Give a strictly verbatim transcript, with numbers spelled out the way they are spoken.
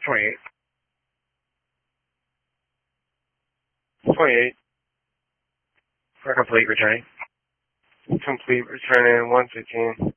twenty-eight. twenty-eight. For complete returning. Complete returning one fifteen.